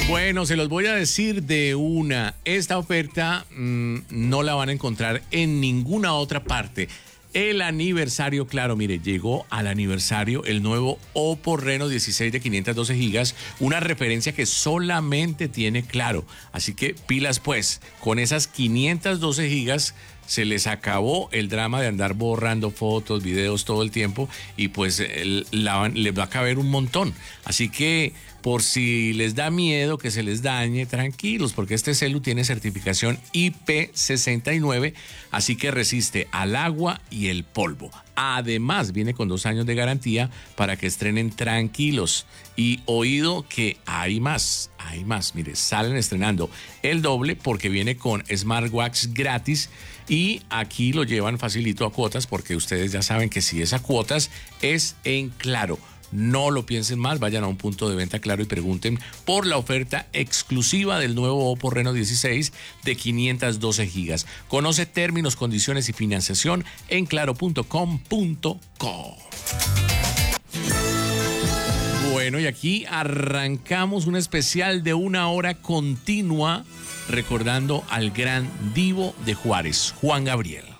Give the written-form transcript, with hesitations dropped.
Bueno, se los voy a decir de una. Esta oferta no la van a encontrar en ninguna otra parte. El aniversario, claro, mire, llegó al aniversario el nuevo Oppo Reno 16 de 512 gigas, una referencia que solamente tiene Claro. Así que pilas pues, con esas 512 gigas se les acabó el drama de andar borrando fotos, videos todo el tiempo y pues les va a caber un montón. Así que por si les da miedo que se les dañe, tranquilos, porque este celu tiene certificación IP69, así que resiste al agua y el polvo. Además, viene con 2 años de garantía para que estrenen tranquilos. Y oído que hay más. Mire, salen estrenando el doble porque viene con smartwatch gratis y aquí lo llevan facilito a cuotas porque ustedes ya saben que si es a cuotas es en Claro. No lo piensen más, vayan a un punto de venta Claro y pregunten por la oferta exclusiva del nuevo Oppo Reno 16 de 512 gigas. Conoce términos, condiciones y financiación en claro.com.co. Bueno, y aquí arrancamos un especial de 1 hora continua recordando al gran divo de Juárez, Juan Gabriel.